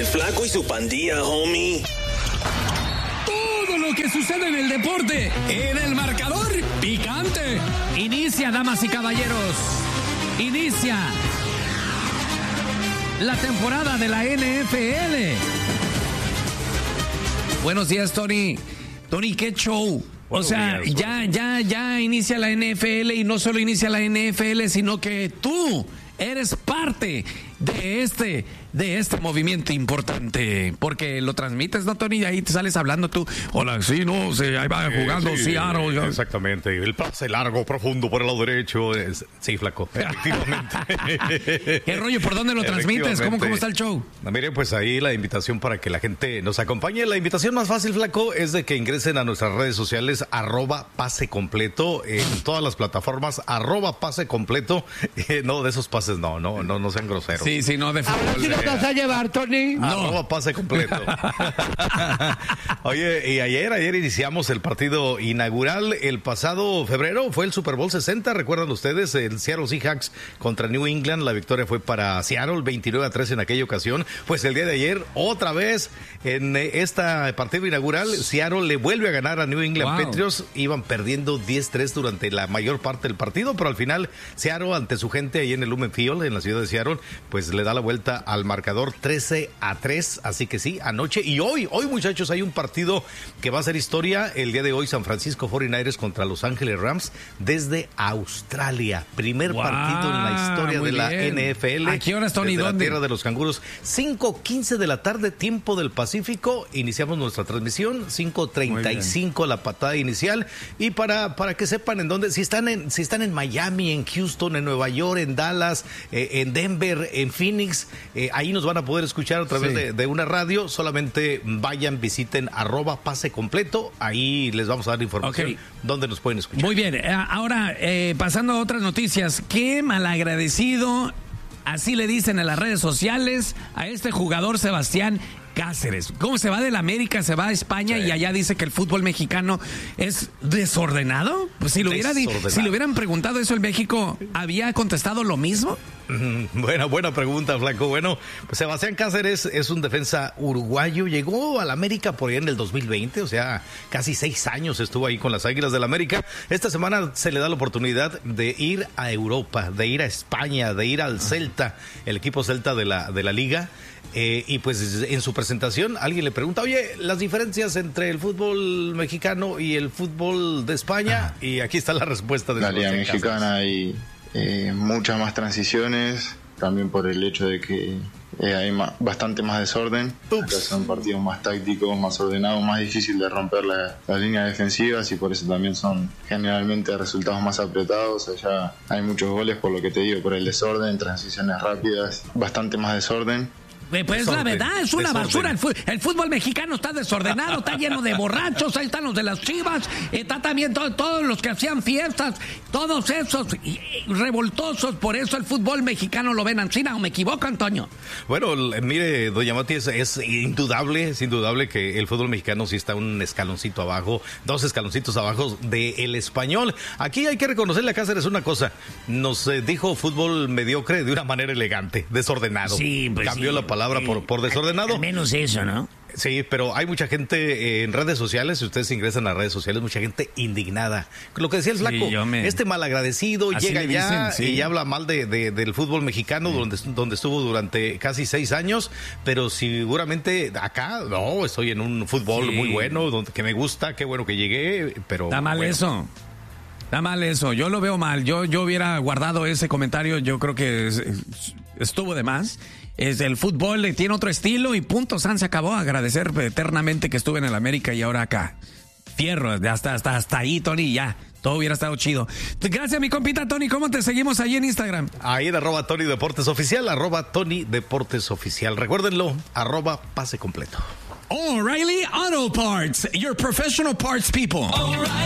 El Flaco y su pandilla, homie. Todo lo que sucede en el deporte, en el marcador picante. Inicia, damas y caballeros. Inicia la temporada de la NFL. Buenos días, Tony. Tony, qué show. O sea, ya inicia la NFL y no solo inicia la NFL, sino que tú eres parte de este movimiento importante, porque lo transmites, ¿no, Tony? Y ahí te sales hablando tú. Hola, sí, no, ahí va jugando Seattle. Exactamente, el pase largo, profundo por el lado derecho. Sí, Flaco, efectivamente. ¿Qué rollo? ¿Por dónde lo transmites? ¿Cómo está el show? Miren, pues ahí la invitación para que la gente nos acompañe. La invitación más fácil, Flaco, es de que ingresen a nuestras redes sociales, @pasecompleto, en todas las plataformas, @pasecompleto. No, de esos pases no sean groseros. Sí, no, de fútbol. ¿Sí lo vas a llevar, Tony? No. Pase completo. Oye, y ayer iniciamos el partido inaugural. El pasado febrero fue el Super Bowl 60. ¿Recuerdan ustedes? El Seattle Seahawks contra New England. La victoria fue para Seattle, 29-3 en aquella ocasión. Pues el día de ayer, otra vez, en esta partido inaugural, Seattle le vuelve a ganar a New England Patriots. Iban perdiendo 10-3 durante la mayor parte del partido, pero al final Seattle, ante su gente ahí en el Lumen Field, en la ciudad de Seattle, pues le da la vuelta al marcador 13-3, así que sí, anoche y hoy muchachos, hay un partido que va a ser historia el día de hoy. San Francisco 49ers contra Los Ángeles Rams desde Australia, primer partido en la historia de la NFL. ¿A qué horas, Tony? Desde ¿Dónde? La tierra de los canguros, 5:15 de la tarde, tiempo del Pacífico. Iniciamos nuestra transmisión, 5:35 la patada inicial, y para que sepan en dónde, si están en Miami, en Houston, en Nueva York, en Dallas, en Denver, en Phoenix, ahí nos van a poder escuchar a través de una radio. Solamente vayan, visiten @pasecompleto, ahí les vamos a dar información dónde nos pueden escuchar. Muy bien, ahora pasando a otras noticias. Qué malagradecido, así le dicen en las redes sociales a este jugador Sebastián Cáceres. ¿Cómo se va de la América, se va a España y allá dice que el fútbol mexicano es desordenado? Pues si le hubieran preguntado eso en México, ¿había contestado lo mismo? Buena pregunta, Flaco. Bueno, pues Sebastián Cáceres es un defensa uruguayo, llegó a la América por allá en el 2020, o sea, casi 6 años estuvo ahí con las Águilas del la América. Esta semana se le da la oportunidad de ir a Europa, de ir a España, de ir al Celta, el equipo Celta de la liga. Y pues en su presentación alguien le pregunta, oye, las diferencias entre el fútbol mexicano y el fútbol de España, y aquí está la respuesta de la Liga Mexicana. Hay muchas más transiciones, también por el hecho de que hay bastante más desorden. Son partidos más tácticos, más ordenados, más difícil de romper las líneas defensivas, y por eso también son generalmente resultados más apretados. Allá hay muchos goles, por lo que te digo, por el desorden, transiciones rápidas, bastante más desorden. Pues la verdad, es una basura. El fútbol mexicano está desordenado, está lleno de borrachos. Ahí están los de las Chivas, está también todos los que hacían fiestas, todos esos revoltosos. Por eso el fútbol mexicano lo ven así, ¿o me equivoco, Antonio? Bueno, mire, doña Mati, es indudable que el fútbol mexicano sí está un escaloncito abajo, 2 escaloncitos abajo del español. Aquí hay que reconocerle a Cáceres una cosa, nos dijo fútbol mediocre de una manera elegante, desordenado. Sí, pues cambió la palabra por desordenado. Al menos eso, ¿no? Sí, pero hay mucha gente en redes sociales, si ustedes ingresan a redes sociales, mucha gente indignada. Lo que decía el Flaco, este malagradecido llega allá y habla mal del fútbol mexicano, donde estuvo durante casi 6 años, pero seguramente acá, estoy en un fútbol muy bueno, que me gusta, qué bueno que llegué, pero... Está mal eso. Está mal eso, yo lo veo mal. Yo hubiera guardado ese comentario, yo creo que estuvo de más. El fútbol tiene otro estilo y punto, San se acabó. Agradecer eternamente que estuve en el América y ahora acá. Fierro, hasta ahí, Tony, ya. Todo hubiera estado chido. Gracias, mi compita Tony. ¿Cómo te seguimos ahí en Instagram? Ahí en @Tony Deportes Oficial, @Tony Deportes Oficial. Recuérdenlo, @Pase Completo. O'Reilly Auto Parts, your professional parts people.